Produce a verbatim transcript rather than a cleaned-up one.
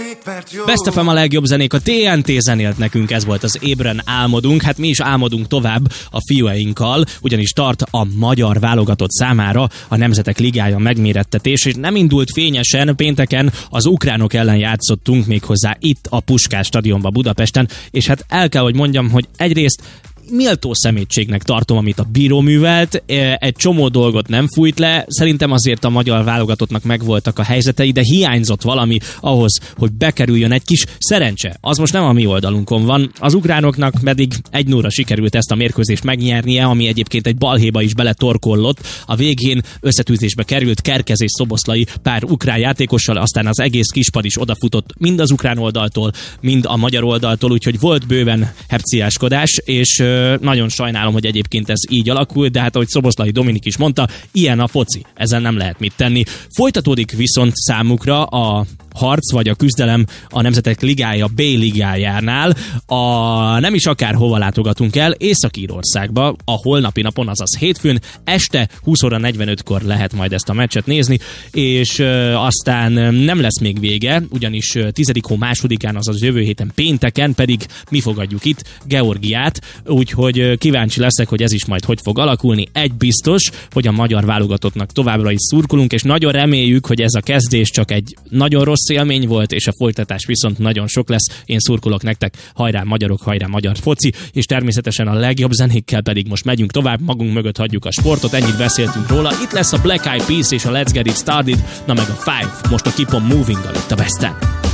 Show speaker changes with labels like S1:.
S1: Best ef em a legjobb zenék, a té en té zenélt nekünk, ez volt az Ébren álmodunk. Hát mi is álmodunk tovább a fiúinkkal, ugyanis tart a magyar válogatott számára a Nemzetek Ligája megmérettetés, és nem indult fényesen. Pénteken az ukránok ellen játszottunk, méghozzá itt a Puskás stadionban Budapesten, és hát el kell, hogy mondjam, hogy egyrészt méltó szemétségnek tartom, amit a bíró művelt, egy csomó dolgot nem fújt le, szerintem azért a magyar válogatottnak megvoltak a helyzetei, de hiányzott valami ahhoz, hogy bekerüljön egy kis szerencse. Az most nem a mi oldalunkon van, az ukránoknak pedig egy nullra sikerült ezt a mérkőzést megnyernie, ami egyébként egy balhéba is beletorkollott. A végén összetűzésbe került Kerkez és Szoboszlai pár ukrán játékossal, aztán az egész kispad is odafutott mind az ukrán oldaltól, mind a magyar oldaltól, úgyhogy volt bőven hepciáskodás, és nagyon sajnálom, hogy egyébként ez így alakult, de hát ahogy Szoboszlai Dominik is mondta, ilyen a foci, ezzel nem lehet mit tenni. Folytatódik viszont számukra a harc vagy a küzdelem a Nemzetek Ligája B ligájánál. A nem is akárhova látogatunk el, Észak-Írországba, a holnapi napon, azaz hétfőn, este húsz óra negyvenötkor lehet majd ezt a meccset nézni, és ö, aztán nem lesz még vége, ugyanis tizedik hó másodikán, azaz jövő héten pénteken pedig mi fogadjuk itt Georgiát, úgyhogy kíváncsi leszek, hogy ez is majd hogy fog alakulni. Egy biztos, hogy a magyar válogatottnak továbbra is szurkolunk, és nagyon reméljük, hogy ez a kezdés csak egy nagyon rossz élmény volt, és a folytatás viszont nagyon sok lesz. Én szurkolok nektek, hajrá magyarok, hajrá magyar foci, és természetesen a legjobb zenékkel pedig most megyünk tovább, magunk mögött hagyjuk a sportot, ennyit beszéltünk róla. Itt lesz a Black Eyed Peas és a Let's Get It Started, na meg a Five, most a Keep on Moving-gal itt a Besten.